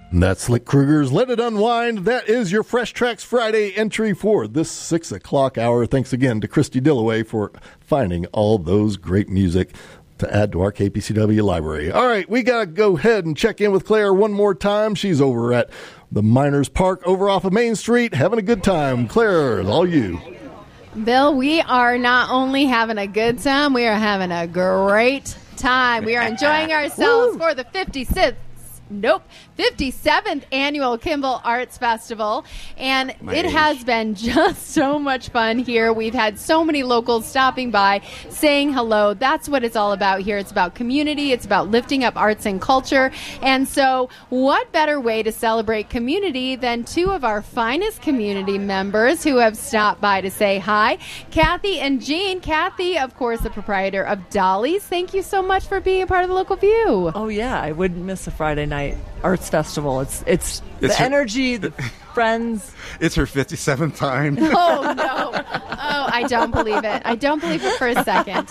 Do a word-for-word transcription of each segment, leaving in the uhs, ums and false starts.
That's Slick Kruger's Let It Unwind. That is your Fresh Tracks Friday entry for this six o'clock hour. Thanks again to Christy Dillaway for finding all those great music to add to our K P C W library. All right, we got to go ahead and check in with Claire one more time. She's over at the Miners Park over off of Main Street having a good time. Claire, it's all you. Bill, we are not only having a good time, we are having a great time. We are enjoying ourselves for the fifty-sixth. Nope. fifty-seventh Annual Kimball Arts Festival. And My it age. has been just so much fun here. We've had so many locals stopping by, saying hello. That's what it's all about here. It's about community. It's about lifting up arts and culture. And so what better way to celebrate community than two of our finest community members who have stopped by to say hi, Kathy and Jean. Kathy, of course, the proprietor of Dolly's. Thank you so much for being a part of the Local View. Oh, yeah. I wouldn't miss a Friday night arts festival. It's it's, It's the her- energy, the friends. It's her fifty-seventh time. Oh, no. Oh, I don't believe it. I don't believe it for a second.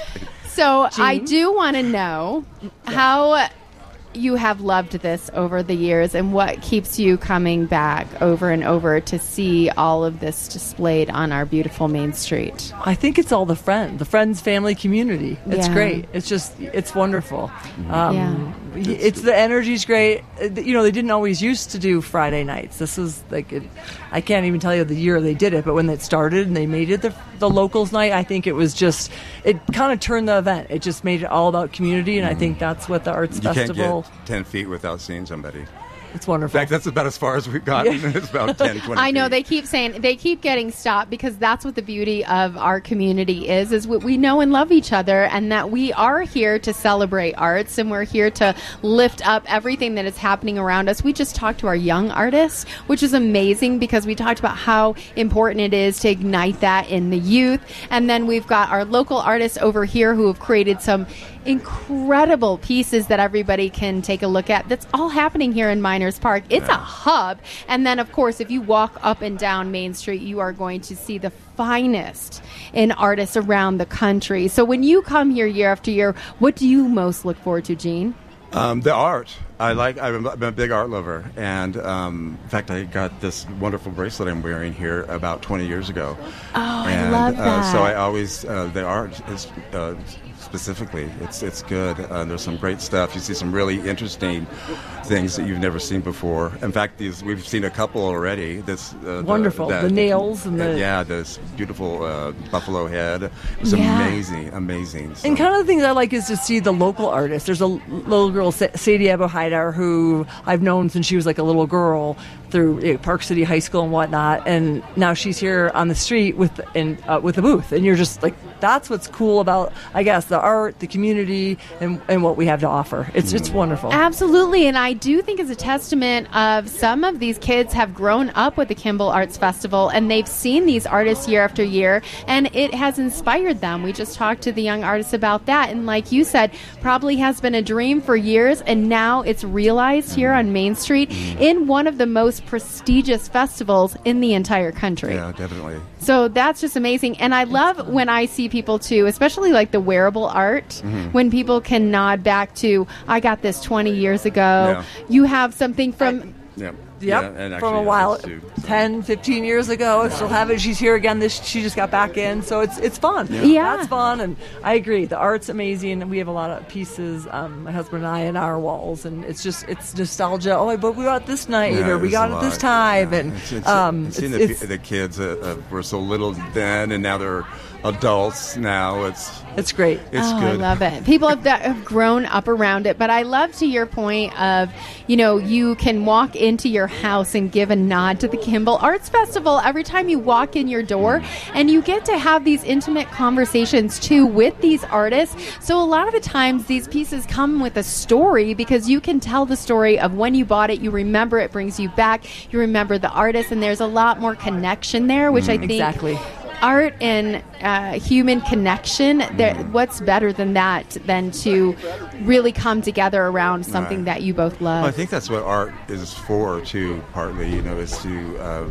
So I do want to know how you have loved this over the years and what keeps you coming back over and over to see all of this displayed on our beautiful Main Street. I think it's all the friend, the friends, family, community. It's Yeah. great. It's just, it's wonderful. Um, Yeah. It's the energy's great. Uh, You know, they didn't always used to do Friday nights. This is like, it, I can't even tell you the year they did it, but when it started and they made it the, the locals night, I think it was just, it kind of turned the event. It just made it all about community, and I think that's what the Arts You can't Festival, get ten feet without seeing somebody. it's In wonderful. fact, that's about as far as we've gotten. It's about ten, twenty I know feet. they keep saying they keep getting stopped because that's what the beauty of our community is is we, we know and love each other, and that we are here to celebrate arts, and we're here to lift up everything that is happening around us. We just talked to our young artists, which is amazing because we talked about how important it is to ignite that in the youth. And then we've got our local artists over here who have created some incredible pieces that everybody can take a look at. That's all happening here in Miners Park. It's a hub. And then, of course, if you walk up and down Main Street, you are going to see the finest in artists around the country. So when you come here year after year, what do you most look forward to, Gene? Um, the art. I like. I'm a I'm a big art lover, and um, in fact, I got this wonderful bracelet I'm wearing here about twenty years ago. Oh, I and, love Uh, that. so I always uh, the art is uh, specifically. It's it's good. Uh, there's some great stuff. You see some really interesting things that you've never seen before. In fact, these we've seen a couple already. This uh, Wonderful. The, The nails and the- yeah, this beautiful uh, buffalo head. It's Yeah. amazing, amazing. So. And kind of the things I like is to see the local artists. There's a l- little girl, Sa- Sadie Abu Haidar, who I've known since she was like a little girl through you know, Park City High School and whatnot, and now she's here on the street with and uh, with a booth, and you're just like, that's what's cool about, I guess, the art, the community, and, and what we have to offer. It's it's wonderful. Absolutely, and I do think it's a testament of some of these kids have grown up with the Kimball Arts Festival, and they've seen these artists year after year, and it has inspired them. We just talked to the young artists about that, and like you said, probably has been a dream for years, and now it's realized here on Main Street in one of the most prestigious festivals in the entire country. Yeah, definitely. So that's just amazing. And I love when I see people too, especially like the wearable art, Mm-hmm. when people can nod back to, I got this twenty years ago. Yeah. You have something from... Yeah. Yep, Yeah, and from actually, a while, others too, so. ten, fifteen years ago. I still have it. She's here again. This She just got back in, so it's it's fun. Yeah. That's fun, and I agree. The art's amazing, and we have a lot of pieces, um, my husband and I, in our walls, and it's just, it's nostalgia. Oh, but we got it this night, Yeah, or we it's got a it this lot. time, Yeah. and It's- it's- um, it's seeing it's- the, it's- the kids uh, uh, were so little then, and now they're adults now. It's it's great. it's oh, good. I love it. People have, that have grown up around it. But I love to your point of, you know, you can walk into your house and give a nod to the Kimball Arts Festival every time you walk in your door. And you get to have these intimate conversations, too, with these artists. So a lot of the times these pieces come with a story because you can tell the story of when you bought it. You remember it brings you back. You remember the artist. And there's a lot more connection there, which I think... Exactly. Art and uh, human connection, there, what's better than that than to really come together around something Right. that you both love? Well, I think that's what art is for too. Partly, you know, is to uh,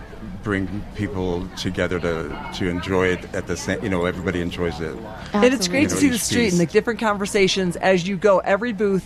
bring people together to to enjoy it at the same. You know, everybody enjoys it. And it's great to You know, see the each street piece. and the different conversations as you go. Every booth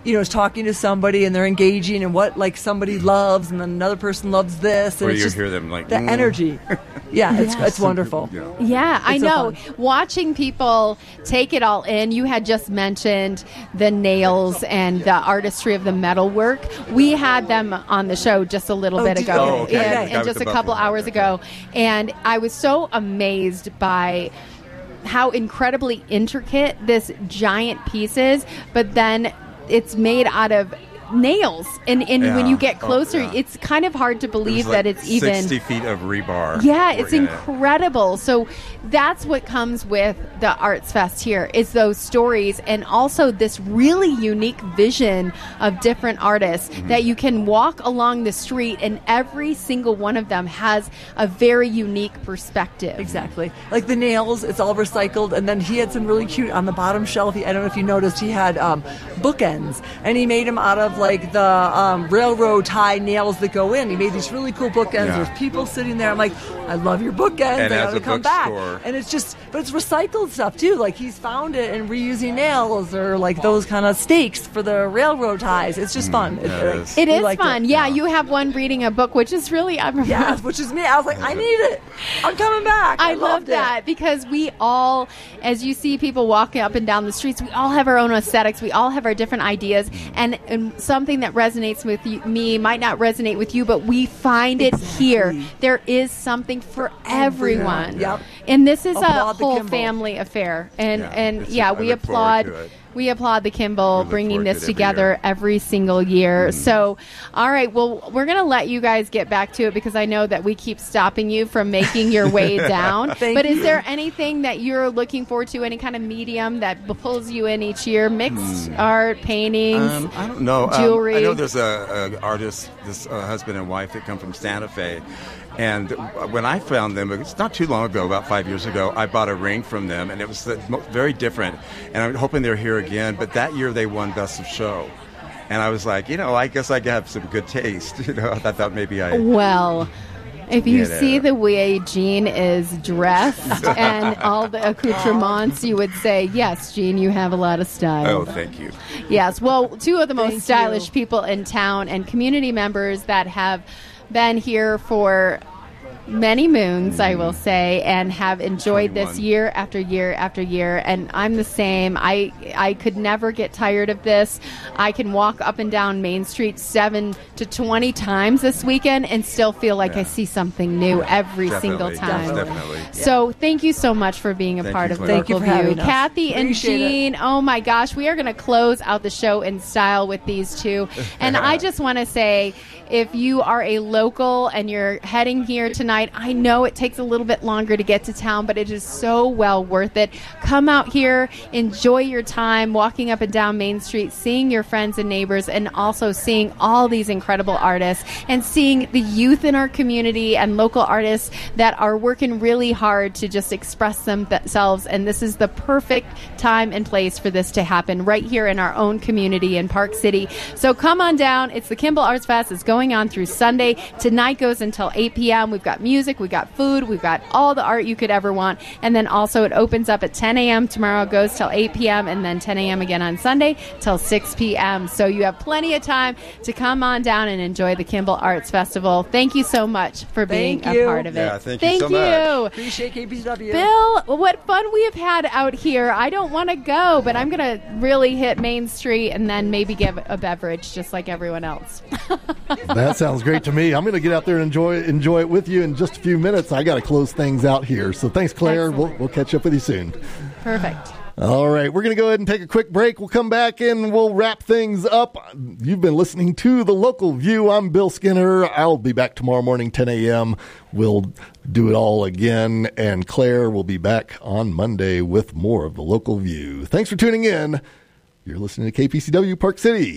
you know, is talking to somebody and they're engaging in what like somebody loves, and then another person loves this, and Or it's you just hear them like the mm. energy. Yeah, it's Yes. it's wonderful. You know. Yeah, I It's so know. fun. Watching people take it all in. You had just mentioned the nails and the artistry of the metalwork. We had them on the show just a little Oh, bit did ago, you? Oh, okay. and, That and was just the a couple Buffalo. hours Okay. ago, and I was so amazed by how incredibly intricate this giant piece is, but then it's made out of nails, and, and when Yeah. you get Oh, closer, yeah. it's kind of hard to It believe was like that it's even sixty feet of rebar. yeah, were it's in it. incredible. So that's what comes with the Arts Fest here is those stories, and also this really unique vision of different artists Mm-hmm. that you can walk along the street, and every single one of them has a very unique perspective. Exactly. Like the nails, it's all recycled. And then he had some really cute on the bottom shelf. He, I don't know if you noticed, he had um, bookends, and he made them out of like the um, railroad tie nails that go in. He made these really cool bookends. Yeah. There's people sitting there. I'm like, I love your bookends. And I as gotta a come back. bookstore- And it's just, but it's recycled stuff too. Like he's found it and reusing nails or like those kind of stakes for the railroad ties. It's just fun. yeah, it is. It we is liked fun. it. Yeah, Yeah. you have one reading a book, which is really I'm Yeah, which is me. I was like, I need it. I'm coming back. I, I love loved it. that because we all, as you see people walking up and down the streets, we all have our own aesthetics. We all have our different ideas, and, and something that resonates with you, me might not resonate with you, but we find it here. There is something for everyone. Yep. And this is Applaud a the whole Kimball. family affair. And Yeah, and it's- yeah, I we look forward applaud. to it. We applaud the Kimball We look bringing forward to this it every together year. every single year. So, all right, well, we're going to let you guys get back to it because I know that we keep stopping you from making your way down. Thank But is you. there anything that you're looking forward to, any kind of medium that pulls you in each year? Mixed Hmm. art, paintings? Um, I don't know. Um, Jewelry. I know there's a, a artist, this uh, husband and wife that come from Santa Fe. And when I found them, it's not too long ago, about five years ago, I bought a ring from them, and it was the, mo- very different. And I'm hoping they're here again. But that year they won Best of Show. And I was like, you know, I guess I have some good taste. You know, I thought maybe I... Well, if you You know. see the way Jean is dressed and all the accoutrements, you would say, yes, Jean, you have a lot of style. Oh, thank you. Yes, well, two of the most Thank stylish you. people in town and community members that have been here for many moons, I will say, and have enjoyed this twenty-one. year after year after year. And I'm the same. I I could never get tired of this. I can walk up and down Main Street seven to twenty times this weekend and still feel like I Yeah. see something new every single Definitely, time. Definitely. So thank you so much for being a Thank part you, of Claire. Thank you Local for View. having us. Kathy and Appreciate it. Jean, oh my gosh, we are going to close out the show in style with these two. And I just want to say, if you are a local and you're heading here tonight, I know it takes a little bit longer to get to town, but it is so well worth it. Come out here, enjoy your time walking up and down Main Street, seeing your friends and neighbors, and also seeing all these incredible artists and seeing the youth in our community and local artists that are working really hard to just express themselves. And this is the perfect time and place for this to happen right here in our own community in Park City. So come on down. It's the Kimball Arts Fest. It's going on through Sunday. Tonight goes until eight p.m. We've got music, we've got food, we've got all the art you could ever want. And then also it opens up at ten a.m. tomorrow, goes till eight p.m. and then ten a.m. again on Sunday till six p.m. So you have plenty of time to come on down and enjoy the Kimball Arts Festival. Thank you so much for being Thank a you. part of it. Yeah, thank you so much. Appreciate K P C W. Bill, what fun we have had out here. I don't want to go, but I'm going to really hit Main Street and then maybe give a beverage just like everyone else. That sounds great to me. I'm going to get out there and enjoy enjoy it with you in just a few minutes. I got to close things out here. So thanks, Claire. We'll, Excellent. we'll catch up with you soon. Perfect. All right, we're going to go ahead and take a quick break. We'll come back and we'll wrap things up. You've been listening to The Local View. I'm Bill Skinner. I'll be back tomorrow morning, ten a.m. We'll do it all again, and Claire will be back on Monday with more of The Local View. Thanks for tuning in. You're listening to K P C W Park City.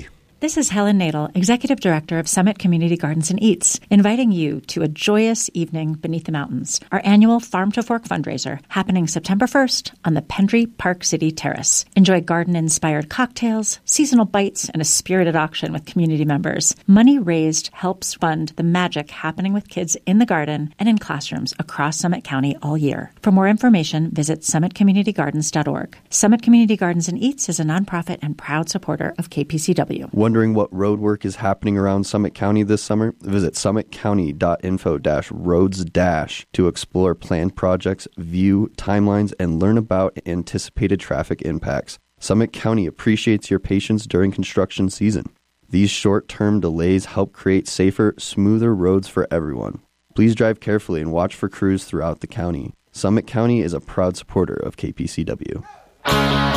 This is Helen Nadel, Executive Director of Summit Community Gardens and Eats, inviting you to a joyous evening beneath the mountains, our annual Farm to Fork fundraiser happening September first on the Pendry Park City Terrace. Enjoy garden-inspired cocktails, seasonal bites, and a spirited auction with community members. Money raised helps fund the magic happening with kids in the garden and in classrooms across Summit County all year. For more information, visit summit community gardens dot org. Summit Community Gardens and Eats is a nonprofit and proud supporter of K P C W. Wondering what road work is happening around Summit County this summer? Visit summit county dot info dash roads dash to explore planned projects, view timelines, and learn about anticipated traffic impacts. Summit County appreciates your patience during construction season. These short-term delays help create safer, smoother roads for everyone. Please drive carefully and watch for crews throughout the county. Summit County is a proud supporter of K P C W.